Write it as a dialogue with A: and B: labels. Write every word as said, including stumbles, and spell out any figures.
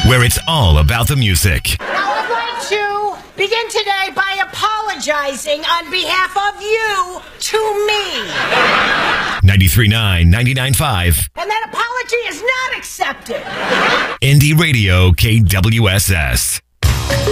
A: where it's all about the music.
B: Now, I'd like to begin today by apologizing on behalf of you to me.
A: ninety-three point nine, ninety-nine point five.
B: And that apology is not accepted.
A: Indie Radio K W S S.